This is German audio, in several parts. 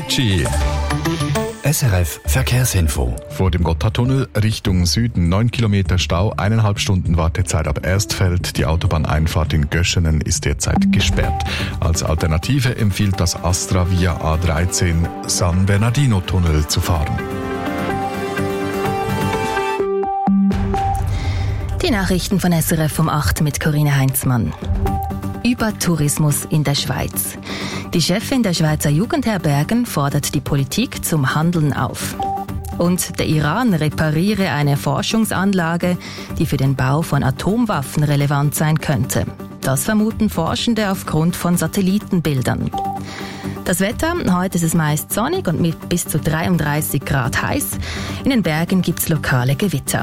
Gucci. SRF Verkehrsinfo. Vor dem Gotthardtunnel Richtung Süden 9 Kilometer Stau, 1,5 Stunden Wartezeit ab Erstfeld. Die Autobahneinfahrt in Göschenen ist derzeit gesperrt. Als Alternative empfiehlt das Astra via A13 San Bernardino Tunnel zu fahren. Die Nachrichten von SRF um 8 mit Corinna Heinzmann. Übertourismus in der Schweiz. Die Chefin der Schweizer Jugendherbergen fordert die Politik zum Handeln auf. Und der Iran repariere eine Forschungsanlage, die für den Bau von Atomwaffen relevant sein könnte. Das vermuten Forschende aufgrund von Satellitenbildern. Das Wetter, heute ist es meist sonnig und mit bis zu 33 Grad heiß. In den Bergen gibt es lokale Gewitter.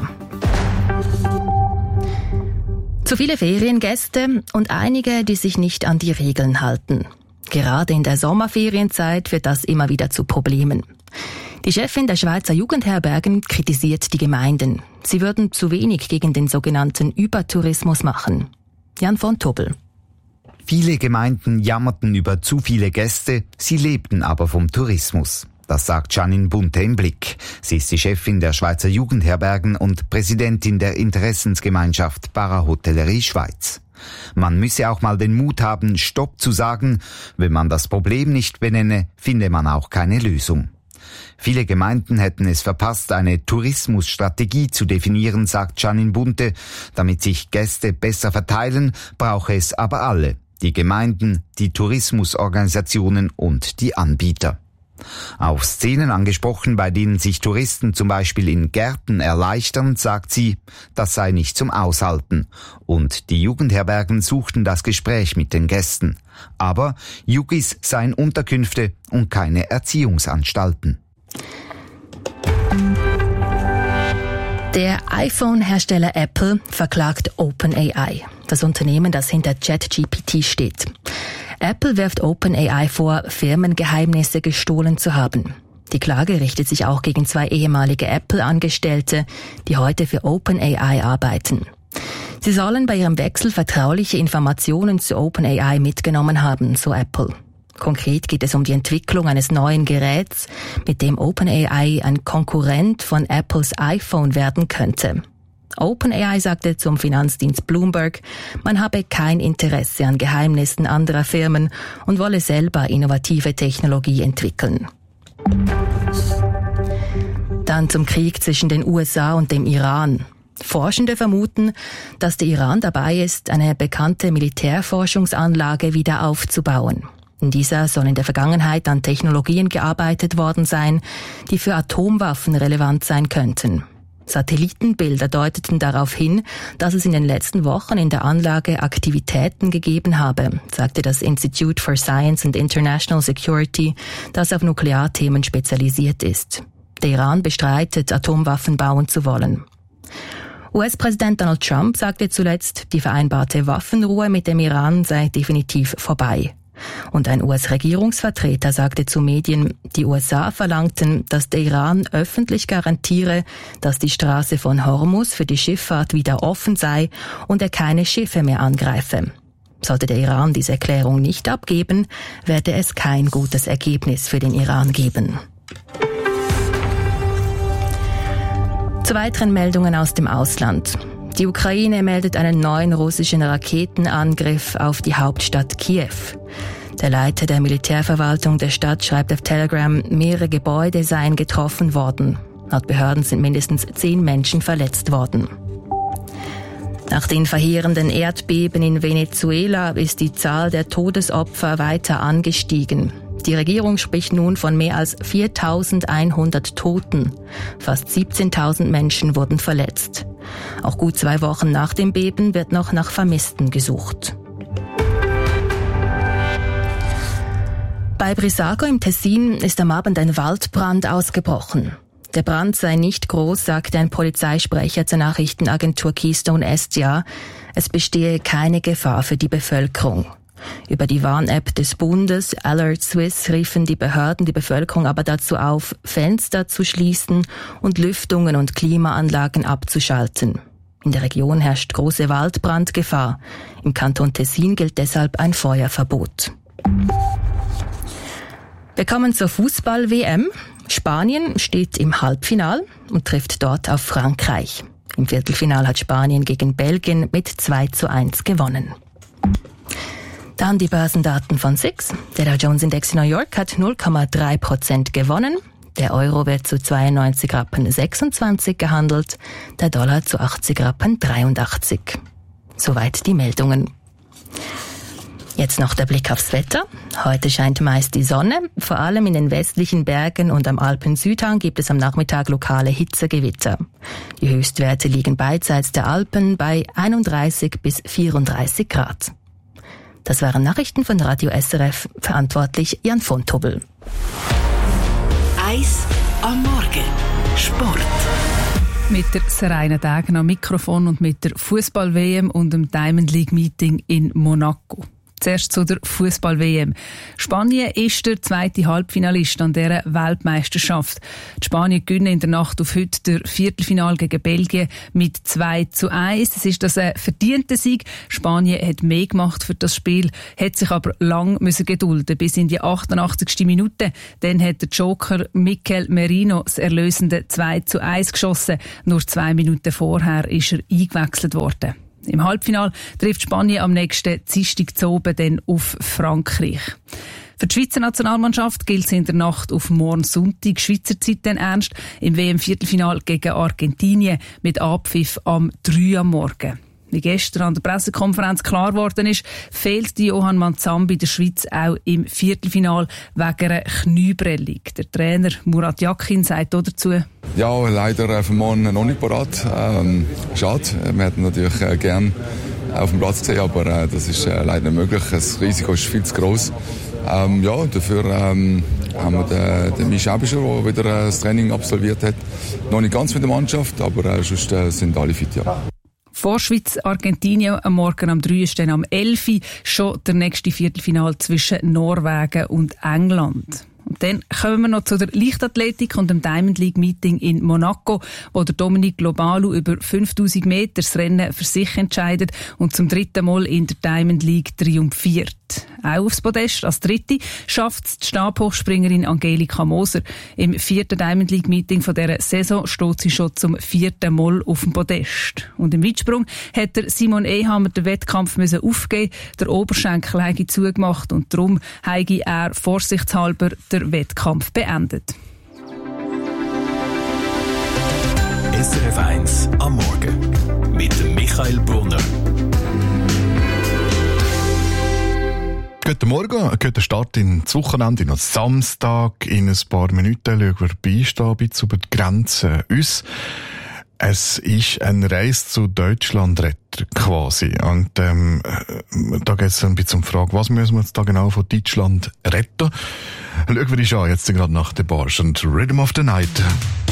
Zu viele Feriengäste und einige, die sich nicht an die Regeln halten. Gerade in der Sommerferienzeit wird das immer wieder zu Problemen. Die Chefin der Schweizer Jugendherbergen kritisiert die Gemeinden. Sie würden zu wenig gegen den sogenannten Übertourismus machen. Jan von Tobel. Viele Gemeinden jammerten über zu viele Gäste, sie lebten aber vom Tourismus. Das sagt Janine Bunte im Blick. Sie ist die Chefin der Schweizer Jugendherbergen und Präsidentin der Interessensgemeinschaft Para-Hotellerie Schweiz. Man müsse auch mal den Mut haben, Stopp zu sagen. Wenn man das Problem nicht benenne, finde man auch keine Lösung. Viele Gemeinden hätten es verpasst, eine Tourismusstrategie zu definieren, sagt Janine Bunte. Damit sich Gäste besser verteilen, brauche es aber alle. Die Gemeinden, die Tourismusorganisationen und die Anbieter. Auf Szenen angesprochen, bei denen sich Touristen zum Beispiel in Gärten erleichtern, sagt sie, das sei nicht zum Aushalten. Und die Jugendherbergen suchten das Gespräch mit den Gästen. Aber Jugis seien Unterkünfte und keine Erziehungsanstalten. Der iPhone-Hersteller Apple verklagt OpenAI, das Unternehmen, das hinter ChatGPT steht. Apple wirft OpenAI vor, Firmengeheimnisse gestohlen zu haben. Die Klage richtet sich auch gegen 2 ehemalige Apple-Angestellte, die heute für OpenAI arbeiten. Sie sollen bei ihrem Wechsel vertrauliche Informationen zu OpenAI mitgenommen haben, so Apple. Konkret geht es um die Entwicklung eines neuen Geräts, mit dem OpenAI ein Konkurrent von Apples iPhone werden könnte. OpenAI sagte zum Finanzdienst Bloomberg, man habe kein Interesse an Geheimnissen anderer Firmen und wolle selber innovative Technologie entwickeln. Dann zum Krieg zwischen den USA und dem Iran. Forschende vermuten, dass der Iran dabei ist, eine bekannte Militärforschungsanlage wieder aufzubauen. In dieser soll in der Vergangenheit an Technologien gearbeitet worden sein, die für Atomwaffen relevant sein könnten. Satellitenbilder deuteten darauf hin, dass es in den letzten Wochen in der Anlage Aktivitäten gegeben habe, sagte das Institute for Science and International Security, das auf Nuklearthemen spezialisiert ist. Der Iran bestreitet, Atomwaffen bauen zu wollen. US-Präsident Donald Trump sagte zuletzt, die vereinbarte Waffenruhe mit dem Iran sei definitiv vorbei. Und ein US-Regierungsvertreter sagte zu Medien, die USA verlangten, dass der Iran öffentlich garantiere, dass die Straße von Hormuz für die Schifffahrt wieder offen sei und er keine Schiffe mehr angreife. Sollte der Iran diese Erklärung nicht abgeben, werde es kein gutes Ergebnis für den Iran geben. Zu weiteren Meldungen aus dem Ausland. Die Ukraine meldet einen neuen russischen Raketenangriff auf die Hauptstadt Kiew. Der Leiter der Militärverwaltung der Stadt schreibt auf Telegram, mehrere Gebäude seien getroffen worden. Laut Behörden sind mindestens 10 Menschen verletzt worden. Nach den verheerenden Erdbeben in Venezuela ist die Zahl der Todesopfer weiter angestiegen. Die Regierung spricht nun von mehr als 4.100 Toten. Fast 17.000 Menschen wurden verletzt. Auch gut 2 Wochen nach dem Beben wird noch nach Vermissten gesucht. Bei Brissago im Tessin ist am Abend ein Waldbrand ausgebrochen. Der Brand sei nicht groß, sagte ein Polizeisprecher zur Nachrichtenagentur Keystone SDA. Es bestehe keine Gefahr für die Bevölkerung. Über die Warn-App des Bundes Alert Swiss riefen die Behörden die Bevölkerung aber dazu auf, Fenster zu schließen und Lüftungen und Klimaanlagen abzuschalten. In der Region herrscht große Waldbrandgefahr. Im Kanton Tessin gilt deshalb ein Feuerverbot. Wir kommen zur Fußball-WM. Spanien steht im Halbfinal und trifft dort auf Frankreich. Im Viertelfinal hat Spanien gegen Belgien mit 2:1 gewonnen. Dann die Börsendaten von SIX. Der Dow Jones Index in New York hat 0,3% gewonnen. Der Euro wird zu 92,26 Rappen gehandelt, der Dollar zu 80,83 Rappen. Soweit die Meldungen. Jetzt noch der Blick aufs Wetter. Heute scheint meist die Sonne. Vor allem in den westlichen Bergen und am Alpen-Südhang gibt es am Nachmittag lokale Hitzegewitter. Die Höchstwerte liegen beidseits der Alpen bei 31 bis 34 Grad. Das waren Nachrichten von Radio SRF, verantwortlich Jan von Tobel. Eis am Morgen. Sport. Mit der Serena Degen am Mikrofon und mit der Fußball-WM und dem Diamond League Meeting in Monaco. Zuerst zu der Fußball-WM. Spanien ist der zweite Halbfinalist an dieser Weltmeisterschaft. Die Spanier gewinnen in der Nacht auf heute der Viertelfinal gegen Belgien mit 2:1. Es ist das ein verdienter Sieg. Spanien hat mehr gemacht für das Spiel, hat sich aber lang gedulden bis in die 88. Minute. Dann hat der Joker Mikel Merino das erlösende 2:1 geschossen. Nur 2 Minuten vorher ist er eingewechselt worden. Im Halbfinale trifft Spanien am nächsten Dienstag zu oben dann auf Frankreich. Für die Schweizer Nationalmannschaft gilt es in der Nacht auf morgen Sonntag Schweizer Zeit dann ernst im WM-Viertelfinale gegen Argentinien mit Abpfiff am 3 am Morgen. Wie gestern an der Pressekonferenz klar geworden ist, fehlt die Johann Manzambi der Schweiz auch im Viertelfinal wegen einer Knieprellung. Der Trainer Murat Yakin sagt auch dazu: Ja, leider für morgen noch nicht parat. Schade. Wir hätten natürlich gern auf dem Platz gesehen, aber das ist leider nicht möglich. Das Risiko ist viel zu gross. Dafür haben wir den Misch Ebischer, der wieder das Training absolviert hat. Noch nicht ganz mit der Mannschaft, aber sonst sind alle fit, ja. Vor Schweiz-Argentinien am Morgen am 3 ist dann am 11 Uhr schon der nächste Viertelfinal zwischen Norwegen und England. Und dann kommen wir noch zu der Leichtathletik und dem Diamond League Meeting in Monaco, wo der Dominic Lobalu über 5000 Meter das Rennen für sich entscheidet und zum 3. Mal in der Diamond League triumphiert. Auch aufs Podest als Dritte schafft es die Stabhochspringerin Angelika Moser. Im 4. Diamond League Meeting von dieser Saison steht sie schon zum 4. Mal auf dem Podest. Und im Weitsprung hat der Simon Ehammer den Wettkampf aufgeben. Der Oberschenkel habe zugemacht und darum habe er vorsichtshalber den Wettkampf beendet. SRF 1 am Morgen mit dem Michael Brunner. Guten Morgen, guten Start ins Wochenende, noch Samstag. In ein paar Minuten schauen wir beistehen, ein bisschen über die Grenzen uns. Es ist ein Reise zu Deutschlandretter quasi. Und da geht es ein bisschen um die Frage, was müssen wir jetzt da genau von Deutschland retten? Schauen wir uns an, jetzt gerade nach der Barsch und Rhythm of the Night.